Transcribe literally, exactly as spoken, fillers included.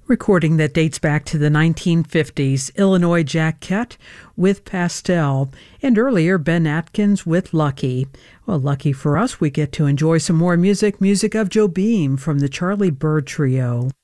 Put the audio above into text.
recording that dates back to the nineteen fifties, Illinois Jack Kett with Pastel, and earlier Ben Atkins with Lucky. Well, lucky for us, we get to enjoy some more music, music of Joe Beam from the Charlie Byrd Trio.